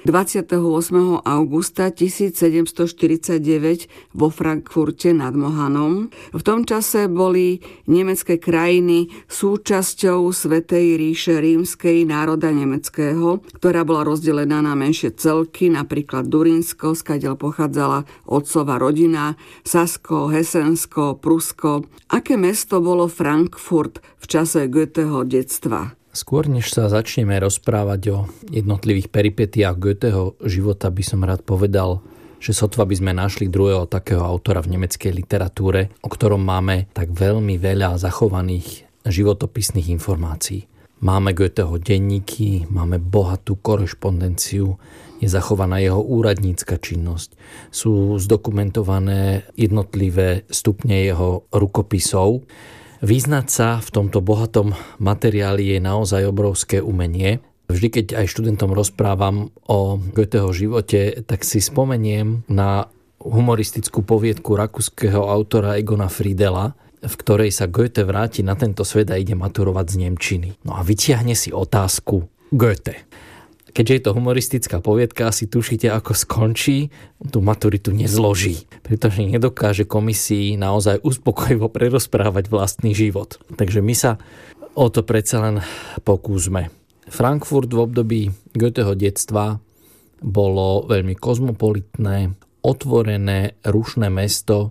28. augusta 1749 vo Frankfurte nad Mohanom. V tom čase boli nemecké krajiny súčasťou Svätej ríše rímskej národa nemeckého, ktorá bola rozdelená na menšie celky, napríklad Durínsko, skadiaľ pochádzala otcova rodina, Sasko, Hesensko, Prusko. Aké mesto bolo Frankfurt v čase Goetheho detstva? Skôr než sa začneme rozprávať o jednotlivých peripetiách Goetheho života, by som rád povedal, že sotva by sme našli druhého takého autora v nemeckej literatúre, o ktorom máme tak veľmi veľa zachovaných životopisných informácií. Máme Goetheho denníky, máme bohatú korešpondenciu, je zachovaná jeho úradnícka činnosť, sú zdokumentované jednotlivé stupne jeho rukopisov. Vyznať sa v tomto bohatom materiáli je naozaj obrovské umenie. Vždy, keď aj študentom rozprávam o Goetheho živote, tak si spomeniem na humoristickú poviedku rakúskeho autora Egona Friedela, v ktorej sa Goethe vráti na tento svet a ide maturovať z nemčiny. No a vytiahne si otázku Goethe. Keďže je to humoristická poviedka, asi tušíte, ako skončí, tú maturitu nezloží, pretože nedokáže komisii naozaj uspokojivo prerozprávať vlastný život. Takže my sa o to predsa len pokúsme. Frankfurt v období Goetheho detstva bolo veľmi kozmopolitné, otvorené, rušné mesto,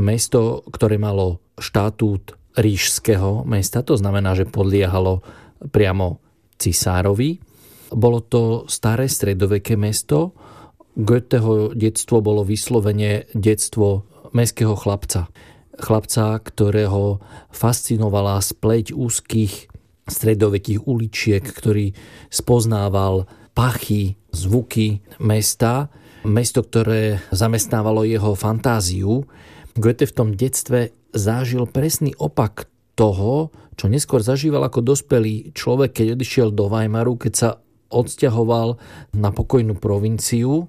ktoré malo štatút ríšskeho mesta, to znamená, že podliehalo priamo cisárovi. Bolo to staré stredoveké mesto. Goetheho detstvo bolo vyslovene detstvo mestského chlapca. Chlapca, ktorého fascinovala spleť úzkých stredovekých uličiek, ktorý spoznával pachy, zvuky mesta. Mesto, ktoré zamestnávalo jeho fantáziu. Goethe v tom detstve zažil presný opak toho, čo neskôr zažíval ako dospelý človek, keď odišiel do Weimaru, keď sa odsťahoval na pokojnú provinciu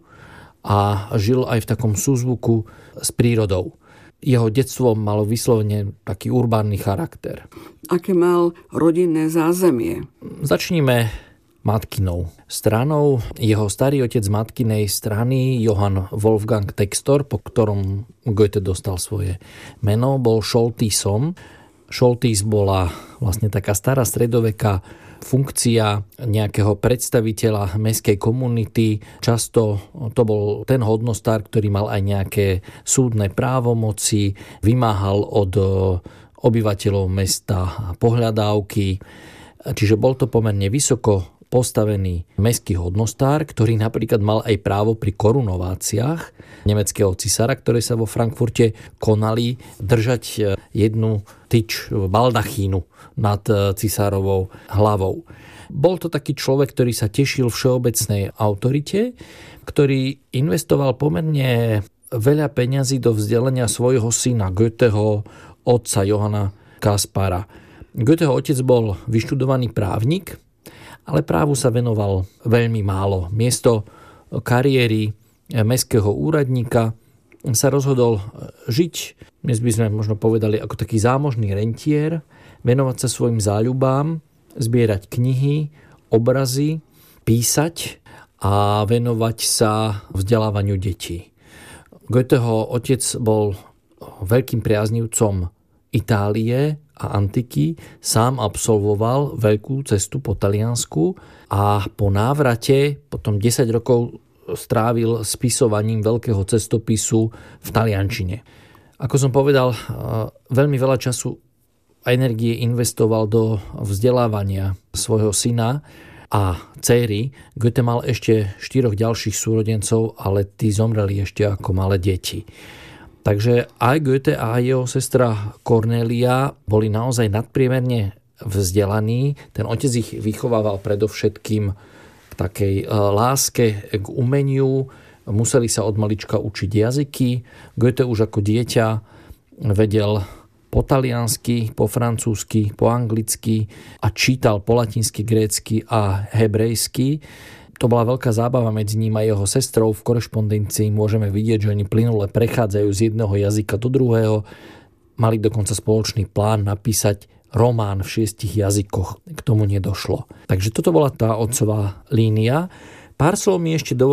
a žil aj v takom súzvuku s prírodou. Jeho detstvo malo vyslovene taký urbánny charakter. Aké mal rodinné zázemie? Začníme matkinou stranou. Jeho starý otec z matkinej strany, Johann Wolfgang Textor, po ktorom Goethe dostal svoje meno, bol Šoltýsom. Šoltýs bola vlastne taká stará stredoveká funkcia nejakého predstaviteľa mestskej komunity. Často to bol ten hodnostár, ktorý mal aj nejaké súdne právomoci, vymáhal od obyvateľov mesta pohľadávky. Čiže bol to pomerne vysoko postavený mestský hodnostár, ktorý napríklad mal aj právo pri korunováciách nemeckého cisára, ktoré sa vo Frankfurte konali, držať jednu tyč baldachínu nad cisárovou hlavou. Bol to taký človek, ktorý sa tešil všeobecnej autorite, ktorý investoval pomerne veľa peňazí do vzdelania svojho syna Goetheho, otca Johanna Kaspara. Goetheho otec bol vyštudovaný právnik, ale právu sa venoval veľmi málo. Miesto kariéry mestského úradníka sa rozhodol žiť, dnes by sme možno povedali ako taký zámožný rentier, venovať sa svojim záľubám, zbierať knihy, obrazy, písať a venovať sa vzdelávaniu detí. Goetheho otec bol veľkým priaznivcom Itálie a antiky, sám absolvoval veľkú cestu po Taliansku a po návrate potom 10 rokov strávil spisovaním veľkého cestopisu v taliančine. Ako som povedal, veľmi veľa času a energie investoval do vzdelávania svojho syna a dcéry. Goethe mal ešte 4 ďalších súrodencov, ale tí zomreli ešte ako malé deti. Takže aj Goethe a jeho sestra Cornelia boli naozaj nadpriemerne vzdelaní. Ten otec ich vychovával predovšetkým k takej láske k umeniu. Museli sa od malička učiť jazyky. Goethe už ako dieťa vedel po taliansky, po francúzsky, po anglicky a čítal po latinsky, grécky a hebrejsky. To bola veľká zábava medzi ním a jeho sestrou. V korešpondencii môžeme vidieť, že oni plynule prechádzajú z jedného jazyka do druhého. Mali dokonca spoločný plán napísať román v 6 jazykoch. K tomu nedošlo. Takže toto bola tá otcová línia. Pár slov mi ešte